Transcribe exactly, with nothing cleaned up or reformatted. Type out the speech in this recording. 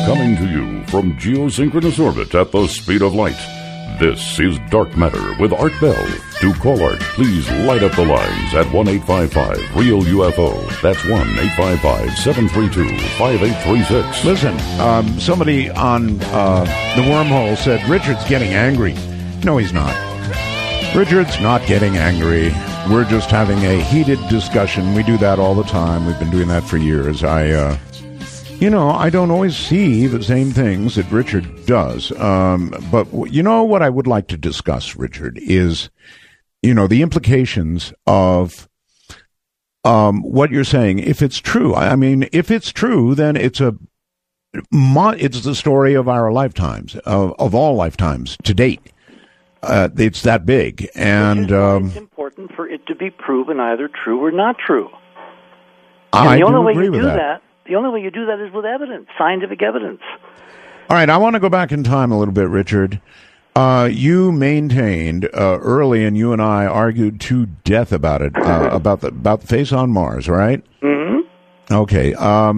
Coming to you from geosynchronous orbit at the speed of light, this is Dark Matter with Art Bell. To call Art, please light up the lines at one eight five five real U F O. That's one eight five five, seven three two, five eight three six. Listen, um, somebody on uh, the wormhole said Richard's getting angry. No, he's not. Richard's not getting angry. We're just having a heated discussion. We do that all the time. We've been doing that for years. I, uh, you know, I don't always see the same things that Richard does. Um, but you know what I would like to discuss, Richard, is, you know, the implications of um, what you're saying. If it's true, I mean, if it's true, then it's a, it's the story of our lifetimes, of, of all lifetimes to date. Uh, it's that big, and um, it's important for it to be proven either true or not true. I and the do only way agree you with do that. that, the only way you do that is with evidence, scientific evidence. All right, I want to go back in time a little bit, Richard. Uh, you maintained uh, early, and you and I argued to death about it, uh, about the about the face on Mars, right? Mm-hmm. Okay. Um,